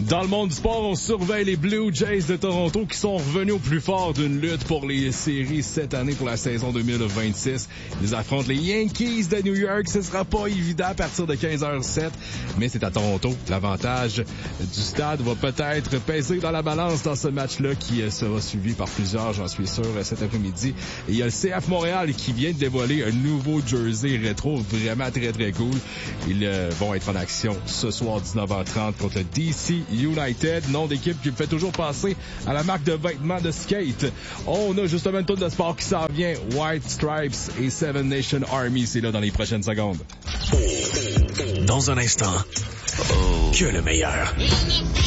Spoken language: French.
Dans le monde du sport, on surveille les Blue Jays de Toronto qui sont revenus au plus fort d'une lutte pour les séries cette année pour la saison 2026. Ils affrontent les Yankees de New York. Ce sera pas évident à partir de 15h07, mais c'est à Toronto. L'avantage du stade va peut-être peser dans la balance dans ce match-là qui sera suivi par plusieurs, j'en suis sûr, cet après-midi. Et il y a le CF Montréal qui vient de dévoiler un nouveau jersey rétro vraiment très très cool. Ils vont être en action ce soir 19h30 contre le DC United, nom d'équipe qui me fait toujours penser à la marque de vêtements de skate. On a justement une tour de sport qui s'en vient. White Stripes et Seven Nation Army, c'est là dans les prochaines secondes. Dans un instant, que le meilleur.